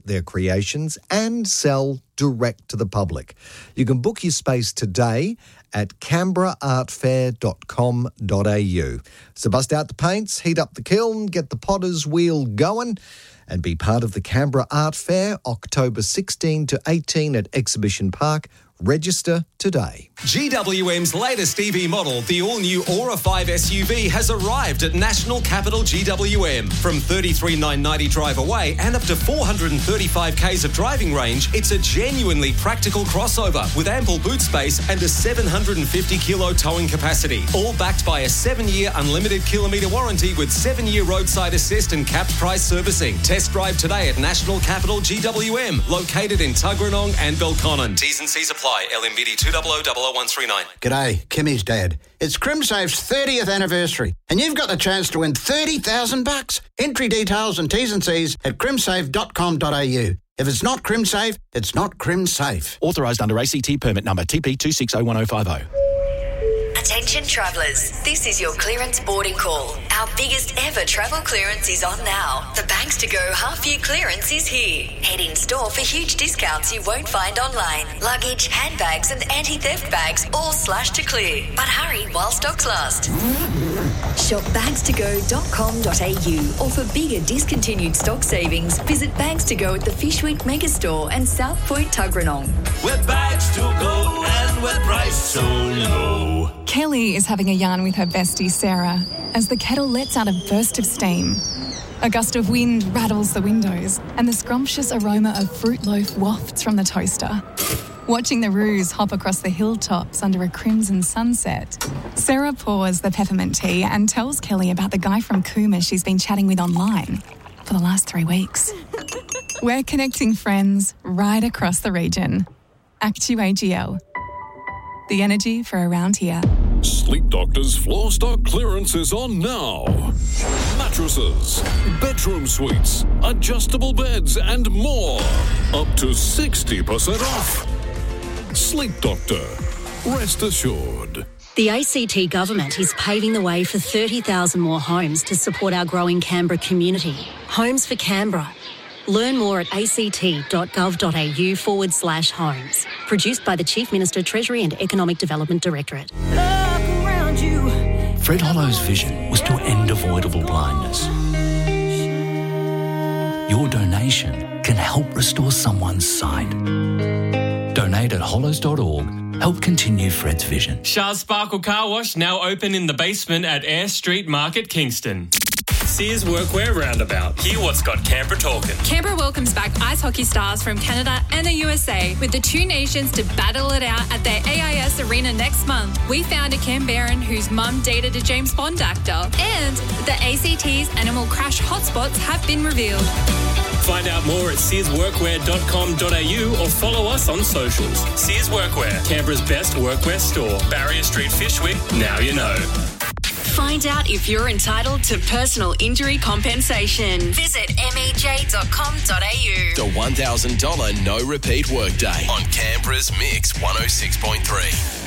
their creations and sell direct to the public. You can book your space today at canberraartfair.com.au. So bust out the paints, heat up the kiln, get the potter's wheel going and be part of the Canberra Art Fair, October 16 to 18 at Exhibition Park. Register today. GWM's latest EV model, the all-new Aura 5 SUV, has arrived at National Capital GWM. From $33,990 drive away and up to 435 k's of driving range, it's a genuinely practical crossover with ample boot space and a 750-kilo towing capacity. All backed by a 7-year unlimited kilometre warranty with 7-year roadside assist and capped price servicing. Test drive today at National Capital GWM, located in Tuggeranong and Belconnen. T's and C's apply. LMBD 2000139. G'day, Kimmy's dad. It's CrimSafe's 30th anniversary, and you've got the chance to win $30,000. Entry details and T's and C's at crimsafe.com.au. If it's not CrimSafe, it's not CrimSafe. Authorised under ACT permit number TP2601050. Attention travellers, this is your clearance boarding call. Our biggest ever travel clearance is on now. The Banks to Go half-year clearance is here. Head in store for huge discounts you won't find online. Luggage, handbags and anti-theft bags all slashed to clear. But hurry while stocks last. Shop bagstogo.com.au or for bigger discontinued stock savings, visit Bags to Go at the Fishwick Megastore and South Point Tuggeranong. We're Bags to Go and we're priced so low. Kelly is having a yarn with her bestie Sarah as the kettle lets out a burst of steam. A gust of wind rattles the windows and the scrumptious aroma of fruit loaf wafts from the toaster. Watching the roos hop across the hilltops under a crimson sunset, Sarah pours the peppermint tea and tells Kelly about the guy from Cooma she's been chatting with online for the last 3 weeks. We're connecting friends right across the region. ActuAGL. The energy for around here. Sleep Doctor's floor stock clearance is on now. Mattresses, bedroom suites, adjustable beds and more. Up to 60% off. Sleep Doctor. Rest assured. The ACT government is paving the way for 30,000 more homes to support our growing Canberra community. Homes for Canberra. Learn more at act.gov.au/homes. Produced by the Chief Minister, Treasury and Economic Development Directorate. Fred Hollow's vision was to end avoidable blindness. Your donation can help restore someone's sight. Donate at hollows.org. Help continue Fred's vision. Shah's Sparkle Car Wash now open in the basement at Eyre Street Market, Kingston. Sears Workwear Roundabout. Hear what's got Canberra talking. Canberra welcomes back ice hockey stars from Canada and the USA with the two nations to battle it out at their AIS Arena next month. We found a Canberran whose mum dated a James Bond actor, and the ACT's animal crash hotspots have been revealed. Find out more at searsworkwear.com.au or follow us on socials. Sears Workwear, Canberra's best workwear store. Barrier Street, Fishwick. Now you know. Find out if you're entitled to personal injury compensation. Visit mej.com.au. The $1,000 no repeat workday on Canberra's Mix 106.3.